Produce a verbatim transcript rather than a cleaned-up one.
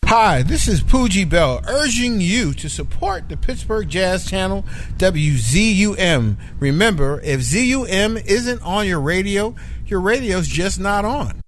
Hi, this is Poogie Bell urging you to support the Pittsburgh Jazz Channel, W Z U M. Remember, if Z U M isn't on your radio, your radio's just not on.